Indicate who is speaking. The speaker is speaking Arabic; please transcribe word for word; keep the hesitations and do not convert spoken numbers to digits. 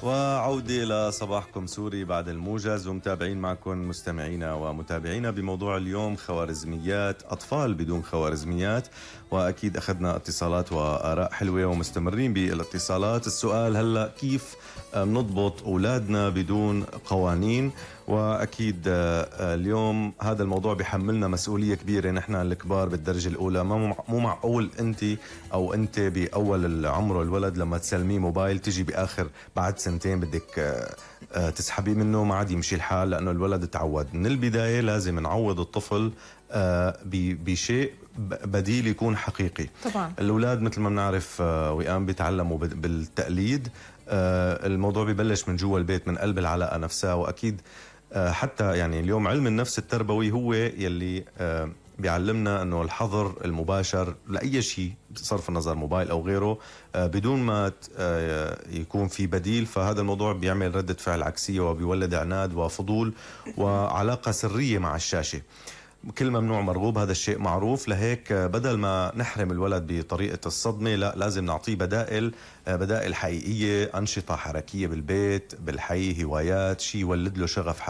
Speaker 1: وعودة لصباحكم سوري بعد الموجز، ومتابعين معكم مستمعينا ومتابعينا بموضوع اليوم: خوارزميات، أطفال بدون خوارزميات. وأكيد أخذنا اتصالات وآراء حلوة ومستمرين بالاتصالات. السؤال هلأ: كيف نضبط أولادنا بدون قوانين؟ وأكيد اليوم هذا الموضوع بيحملنا مسؤولية كبيرة. نحن الكبار بالدرجة الأولى ما مو معقول أنت أو أنت بأول العمر الولد لما تسلميه موبايل تجي بآخر بعد سنتين بدك تسحبيه منه، ما عاد يمشي الحال لأنه الولد تعود. من البداية لازم نعوض الطفل بشيء بديل يكون حقيقي.
Speaker 2: طبعا
Speaker 1: الأولاد مثل ما بنعرف وئام بيتعلموا بالتقليد. الموضوع بيبلش من جوا البيت، من قلب العلاقة نفسها. وأكيد حتى يعني اليوم علم النفس التربوي هو يلي بيعلمنا أنه الحظر المباشر لأي شيء بصرف النظر موبايل أو غيره بدون ما يكون في بديل. فهذا الموضوع بيعمل ردة فعل عكسية وبيولد عناد وفضول وعلاقة سرية مع الشاشة. كل ممنوع مرغوب، هذا الشيء معروف. لهيك بدل ما نحرم الولد بطريقة الصدمة، لا، لازم نعطيه بدائل بدائل حقيقية، أنشطة حركية بالبيت بالحي، هوايات، شيء يولد له شغف